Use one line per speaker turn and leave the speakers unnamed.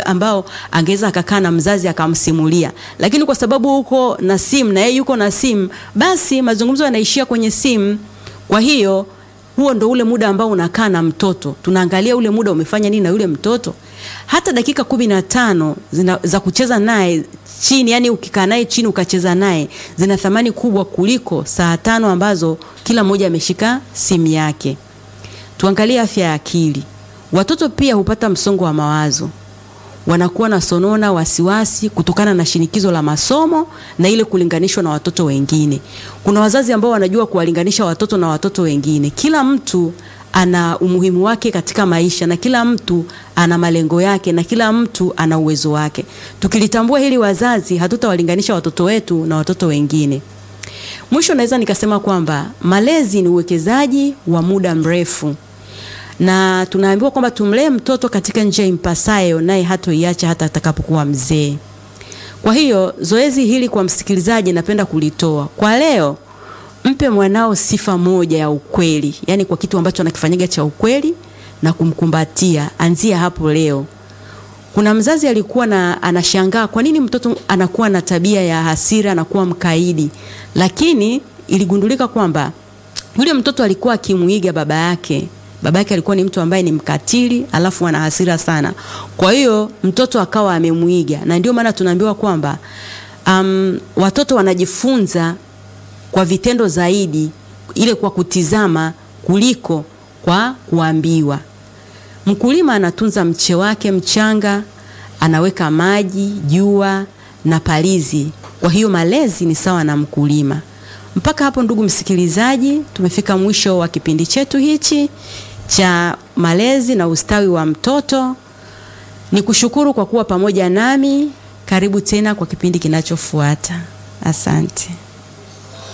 ambao angeweza akakaa na mzazi akamsimulia, lakini kwa sababu uko na simu na yeye yuko na simu, basi mazungumzo yanaishia kwenye simu. Kwa hiyo huo ndo ule muda ambao unakaa na mtoto, tunaangalia ule muda umefanya nini na yule mtoto. Hata dakika 15 za kucheza naye chini, yani ukikaa naye chini ukacheza naye, zina thamani kubwa kuliko saa 5 ambazo kila mmoja ameshika simu yake. Tuangalie afya ya akili. Watoto pia hupata msongo wa mawazo. Wanakuwa na sonona, wasiwasi kutokana na shinikizo la masomo na ile kulinganishwa na watoto wengine. Kuna wazazi ambao wanajua kuwalinganisha watoto na watoto wengine. Kila mtu ana umuhimu wake katika maisha, na kila mtu ana malengo yake, na kila mtu ana uwezo wake. Tukilitambua hili wazazi, hatutawalinganisha watoto wetu na watoto wengine. Mwisho naweza nikasema kwamba malezi ni uwekezaji wa muda mrefu, na tunaambiwa kwamba tumlee mtoto katika njia impasayo, naye hatoiacha hata atakapokuwa mzee. Kwa hiyo zoezi hili kwa msikilizaji napenda kulitoa kwa leo: mpe mwanao sifa moja ya ukweli, yani kwa kitu ambacho anakifanyaga cha ukweli, na kumkumbatia. Anzia hapo leo. Kuna mzazi alikuwa anashangaa kwa nini mtoto anakuwa na tabia ya hasira, anakuwa mkaidi, lakini iligundulika kwamba yule mtoto alikuwa akimuiga baba yake. Baba yake alikuwa ni mtu ambaye ni mkatili, alafu ana hasira sana. Kwa hiyo mtoto akawa amemuiga, na ndio maana tunaambiwa kwamba watoto wanajifunza kwa vitendo zaidi, ile kwa kutizama kuliko kwa kuambiwa. Mkulima anatunza mche wake mchanga, anaweka maji, jua na palizi. Kwa hiyo malezi ni sawa na mkulima. Mpaka hapo ndugu msikilizaji, tumefika mwisho wa kipindi chetu hichi cha malezi na ustawi wa mtoto. Nikushukuru kwa kuwa pamoja nami. Karibu tena kwa kipindi kinachofuata. Asante.